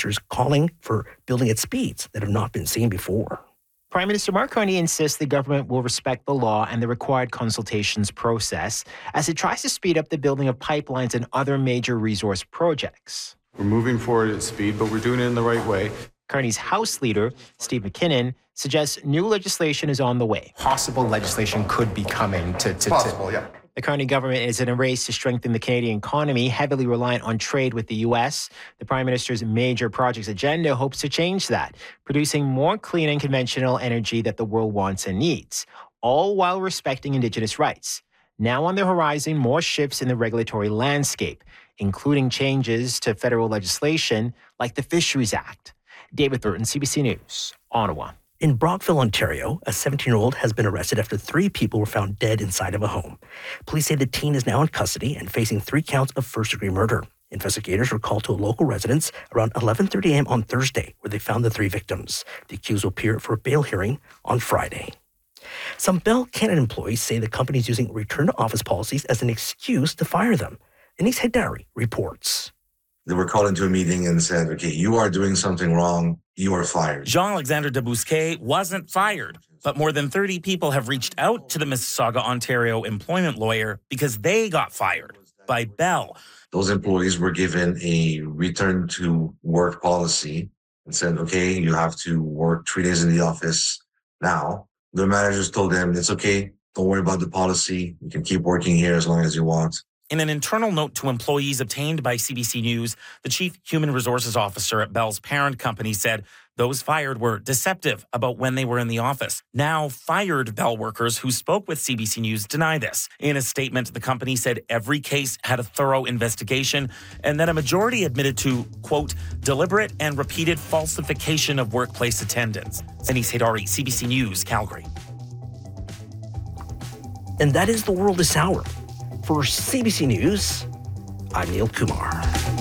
ministers calling for building at speeds that have not been seen before. Prime Minister Mark Carney insists the government will respect the law and the required consultations process as it tries to speed up the building of pipelines and other major resource projects. We're moving forward at speed, but we're doing it in the right way. Carney's House Leader, Steve McKinnon, suggests new legislation is on the way. Possible legislation could be coming to Possible, yeah. The Carney government is in a race to strengthen the Canadian economy, heavily reliant on trade with the U.S. The Prime Minister's major projects agenda hopes to change that, producing more clean and conventional energy that the world wants and needs, all while respecting Indigenous rights. Now on the horizon, more shifts in the regulatory landscape, including changes to federal legislation like the Fisheries Act. David Burton, CBC News, Ottawa. In Brockville, Ontario, a 17-year-old has been arrested after 3 people were found dead inside of a home. Police say the teen is now in custody and facing 3 counts of first-degree murder. Investigators were called to a local residence around 11:30 a.m. on Thursday, where they found the 3 victims. The accused will appear for a bail hearing on Friday. Some Bell Canada employees say the company is using return-to-office policies as an excuse to fire them. Anis Haidari reports. They were called into a meeting and said, okay, you are doing something wrong. You are fired. Jean-Alexandre Debousquet wasn't fired, but more than 30 people have reached out to the Mississauga, Ontario employment lawyer because they got fired by Bell. Those employees were given a return to work policy and said, okay, you have to work 3 days in the office now. The managers told them, it's okay. Don't worry about the policy. You can keep working here as long as you want. In an internal note to employees obtained by CBC News, the chief human resources officer at Bell's parent company said those fired were deceptive about when they were in the office. Now, fired Bell workers who spoke with CBC News deny this. In a statement, the company said every case had a thorough investigation and that a majority admitted to, quote, deliberate and repeated falsification of workplace attendance. Anis Haidari, CBC News, Calgary. And that is the world this hour. For CBC News, I'm Neil Kumar.